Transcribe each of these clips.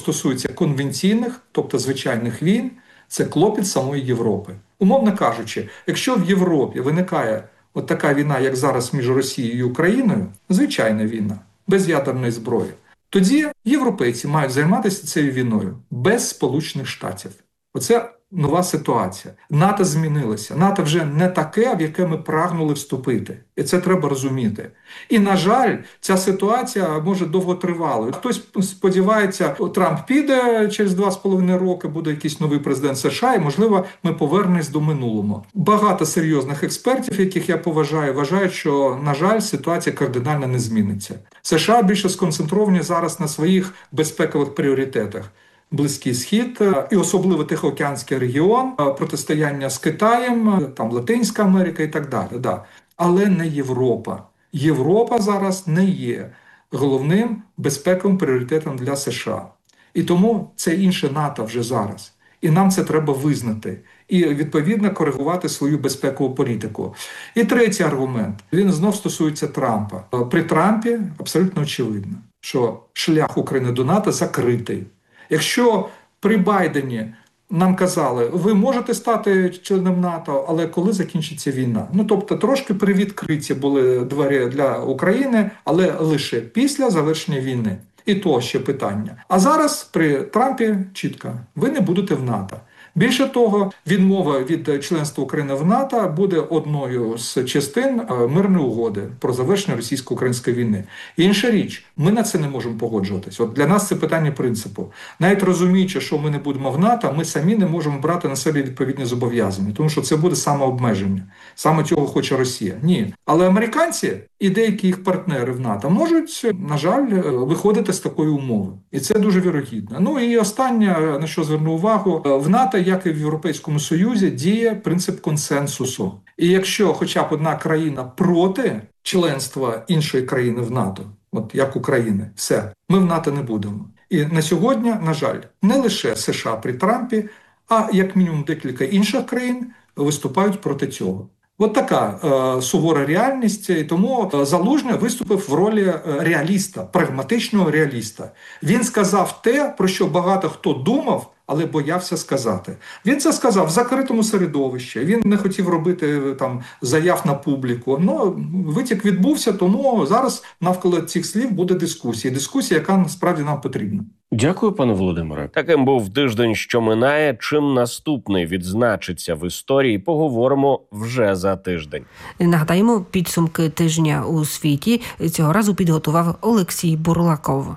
стосується конвенційних, тобто звичайних війн, це клопіт самої Європи. Умовно кажучи, якщо в Європі виникає от така війна, як зараз між Росією і Україною, звичайна війна, без ядерної зброї, тоді європейці мають займатися цією війною без Сполучених Штатів. Оце нова ситуація. НАТО змінилося. НАТО вже не таке, в яке ми прагнули вступити. І це треба розуміти. І, на жаль, ця ситуація може довго тривати. Хтось сподівається, Трамп піде через 2,5 роки, буде якийсь новий президент США, і, можливо, ми повернемось до минулого. Багато серйозних експертів, яких я поважаю, вважають, що, на жаль, ситуація кардинально не зміниться. США більше сконцентровані зараз на своїх безпекових пріоритетах. Близький Схід і особливо Тихоокеанський регіон, протистояння з Китаєм, там Латинська Америка і так далі. Да. Але не Європа. Європа зараз не є головним безпековим пріоритетом для США. І тому це інше НАТО вже зараз. І нам це треба визнати. І, відповідно, коригувати свою безпекову політику. І третій аргумент. Він знов стосується Трампа. При Трампі абсолютно очевидно, що шлях України до НАТО закритий. Якщо при Байдені нам казали, ви можете стати членом НАТО, але коли закінчиться війна? Ну, тобто, трошки привідкриті були двері для України, але лише після завершення війни. І то ще питання. А зараз при Трампі чітко, ви не будете в НАТО. Більше того, відмова від членства України в НАТО буде одною з частин мирної угоди про завершення російсько-української війни. Інша річ, ми на це не можемо погоджуватись. От для нас це питання принципу. Навіть розуміючи, що ми не будемо в НАТО, ми самі не можемо брати на себе відповідні зобов'язання, тому що це буде самообмеження. Саме цього хоче Росія. Ні. Але американці і деякі їх партнери в НАТО можуть, на жаль, виходити з такої умови. І це дуже вірогідно. Ну і останнє, на що зверну увагу, в НАТО, як і в Європейському Союзі, діє принцип консенсусу. І якщо хоча б одна країна проти членства іншої країни в НАТО, от як України, все, ми в НАТО не будемо. І на сьогодні, на жаль, не лише США при Трампі, а як мінімум декілька інших країн виступають проти цього. От така сувора реальність, і тому Залужний виступив в ролі реаліста, прагматичного реаліста. Він сказав те, про що багато хто думав, але боявся сказати. Він це сказав в закритому середовищі, він не хотів робити там заяв на публіку. Ну, витік відбувся, тому зараз навколо цих слів буде дискусія, яка насправді нам потрібна. Дякую, пане Володимире. Таким був тиждень, що минає. Чим наступний відзначиться в історії, поговоримо вже за тиждень. Нагадаємо, підсумки тижня у світі цього разу підготував Олексій Бурлаков.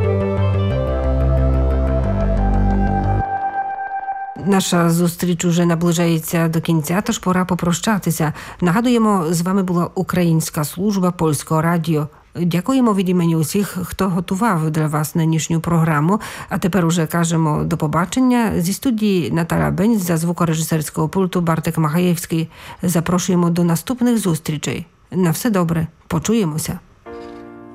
Наша зустріч уже наближається до кінця, тож пора попрощатися. Нагадуємо, з вами була Українська служба Польського радіо. Дякуємо від імені усіх, хто готував для вас нинішню програму. А тепер уже кажемо до побачення. Зі студії Наталя Бенць, за звукорежисерського пульту Бартек Махаєвський. Запрошуємо до наступних зустрічей. На все добре. Почуємося.